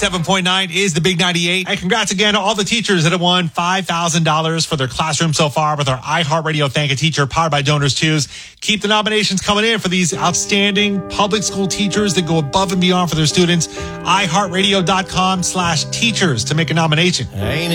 97.9 is the Big 98. And congrats again to all the teachers that have won $5,000 for their classroom so far with our iHeartRadio Thank a Teacher powered by Donors Choose. Keep the nominations coming in for these outstanding public school teachers that go above and beyond for their students. iHeartRadio.com/teachers to make a nomination.